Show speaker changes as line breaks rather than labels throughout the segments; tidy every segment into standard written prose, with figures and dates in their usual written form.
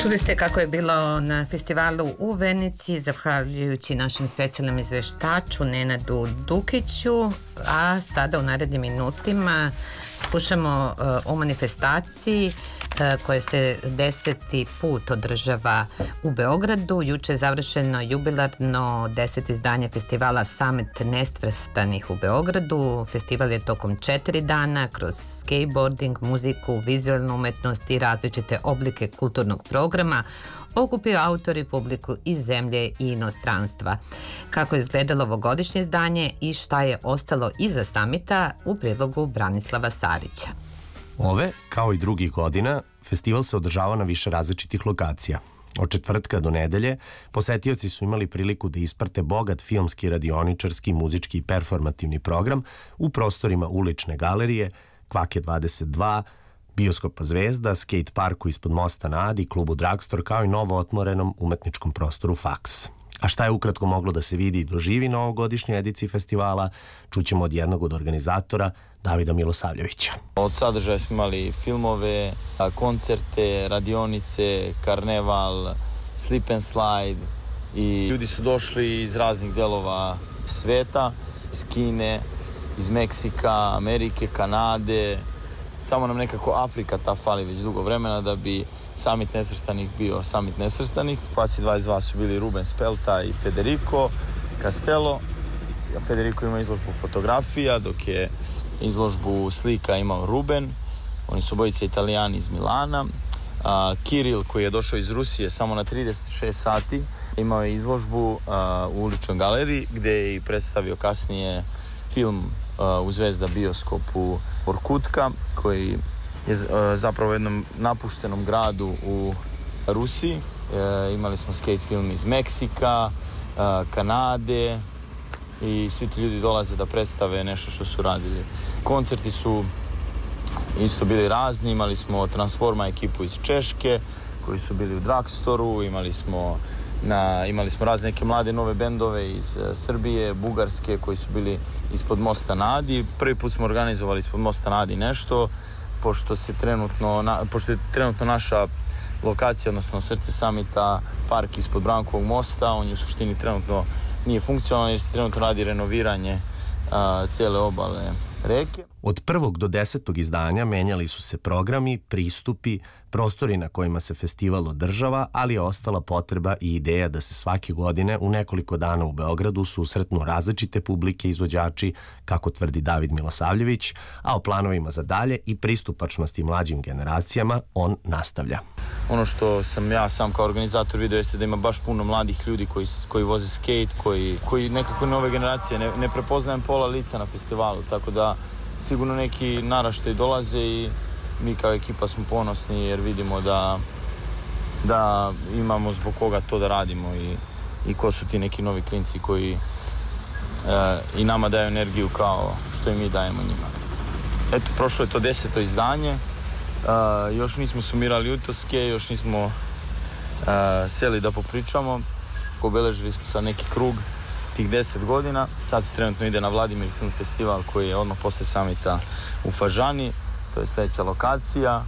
Čuli ste kako je bilo na festivalu u Venici, zahvaljujući našem specijalnom izveštaču Nenadu Dukiću, a sada u narednim minutima slušamo o manifestaciji koja se 10. put održava u Beogradu. Juče je završeno jubilarno 10. izdanje festivala Summit nesvrstanih u Beogradu. Festival je tokom 4 dana kroz skateboarding, muziku, vizualnu umetnost i različite oblike kulturnog programa okupio autori publiku iz zemlje i inostranstva. Kako je izgledalo ovogodišnje izdanje i šta je ostalo iza samita u predlogu Branislava Sarića.
Ove, kao i drugih godina, festival se održava na više različitih lokacija. Od četvrtka do nedelje posetioci su imali priliku da isprate bogat filmski, radioničarski, muzički i performativni program u prostorima ulične galerije, Kvake 22, Bioskopa Zvezda, skate parku ispod mosta na Adi, klubu Dragstor, kao i novo otvorenom umetničkom prostoru Faks. A šta je ukratko moglo da se vidi i doživi na ovogodišnjoj ediciji festivala, čućemo od jednog od organizatora, Davida Milosavljevića.
Od sadržaja smo imali filmove, koncerte, radionice, karneval, slip and slide i ljudi su došli iz raznih delova sveta, iz Kine, iz Meksika, Amerike, Kanade. Samo nam nekako Afrika ta fali već dugo vremena da bi Summit nesvrstanih bio Summit nesvrstanih. Paci 22 su bili Ruben Spelta i Federico Castello. Federico ima izložbu fotografija, dok je izložbu slika imao Ruben. Oni su obojice Italijani iz Milana. Kiril, koji je došao iz Rusije samo na 36 sati, imao je izložbu u uličnoj galeriji gde je i predstavio kasnije film u Zvezda bioskopu Vorkutka, koji je zapravo u jednom napuštenom gradu u Rusiji. Imali smo skate film iz Meksika, Kanade i svi ti ljudi dolaze da predstave nešto što su radili. Koncerti su isto bili razni, imali smo Transforma ekipu iz Češke koji su bili u Dragstoru, imali smo razne neke mlade nove bendove iz Srbije, Bugarske koji su bili ispod mosta na Adi. Prvi put smo organizovali ispod mosta na Adi nešto, pošto je trenutno naša lokacija, odnosno srce samita, park ispod Brankovog mosta. On je u suštini trenutno nije funkcionalan jer se trenutno radi renoviranje cijele obale reke.
Od 1. do 10. izdanja menjali su se programi, pristupi, prostori na kojima se festival održava, ali je ostala potreba i ideja da se svake godine u nekoliko dana u Beogradu susretnu različite publike, izvođači, kako tvrdi David Milosavljević, a o planovima za dalje i pristupačnosti mlađim generacijama on nastavlja.
Ono što sam ja sam kao organizator video jeste da ima baš puno mladih ljudi koji voze skate, koji nekako nove generacije, ne prepoznajem pola lica na festivalu, tako da sigurno neki naraštaj dolaze i mi kao ekipa smo ponosni jer vidimo da imamo zbog koga to da radimo i ko su ti neki novi klinci koji i nama daju energiju kao što i mi dajemo njima. Eto, prošlo je to 10. izdanje, još nismo sumirali utoske, još nismo seli da popričamo, obeležili smo sad neki krug tih 10 godina. Sad se trenutno ide na Vladimir film festival koji je odmah posle samita u Fažani, to je sljedeća lokacija.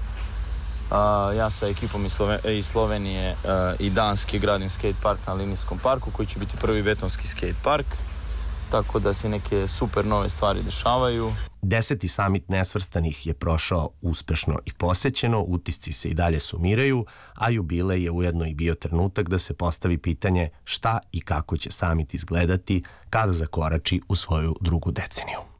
Ja sa ekipom iz Slovenije i Danske gradim skate park na Linijskom parku koji će biti prvi betonski skate park, tako da se neke super nove stvari dešavaju.
10. Summit nesvrstanih je prošao uspešno i posećeno, utisci se i dalje sumiraju, a jubilej je ujedno i bio trenutak da se postavi pitanje šta i kako će Summit izgledati kada zakorači u svoju drugu deceniju.